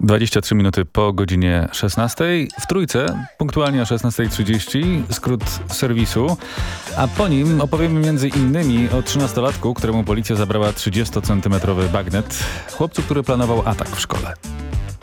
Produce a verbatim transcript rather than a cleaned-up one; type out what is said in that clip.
dwadzieścia trzy minuty po godzinie szesnastej. W Trójce, punktualnie o szesnasta trzydzieści, skrót serwisu. A po nim opowiemy między innymi o trzynastolatku, któremu policja zabrała trzydziestocentymetrowy bagnet. Chłopcu, który planował atak w szkole.